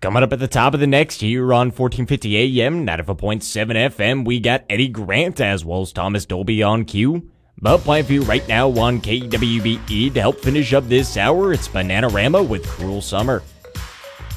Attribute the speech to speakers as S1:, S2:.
S1: Coming up at the top of the next here on 1450 AM, 95.7 FM, we got Eddie Grant as well as Thomas Dolby on cue. But playing for you right now on KWBE to help finish up this hour, it's Bananarama with Cruel Summer.